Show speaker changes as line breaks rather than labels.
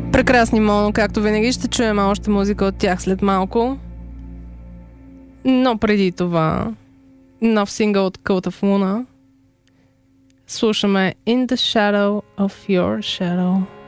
Прекрасни Моно, както винаги ще чуем още музика от тях след малко. Но преди това, нов сингъл от Cult of Luna. Слушаме In the Shadow of Your Shadow.